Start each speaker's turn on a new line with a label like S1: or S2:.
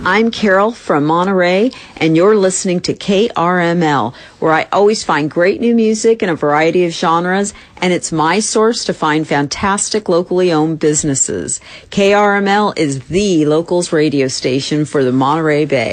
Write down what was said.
S1: I'm Carol from Monterey, and you're listening to KRML, where I always find great new music in a variety of genres, and it's my source to find fantastic locally owned businesses. KRML is the locals radio station for the Monterey Bay.